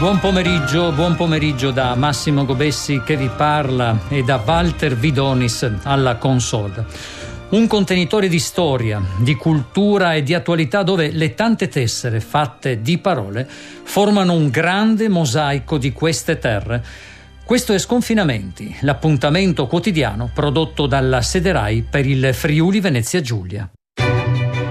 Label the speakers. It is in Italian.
Speaker 1: buon pomeriggio da Massimo Gobessi che vi parla e da Walter Vidonis alla console. Un contenitore di storia, di cultura e di attualità dove le tante tessere fatte di parole formano un grande mosaico di queste terre. Questo è Sconfinamenti, l'appuntamento quotidiano prodotto dalla Sede Rai per il Friuli Venezia Giulia.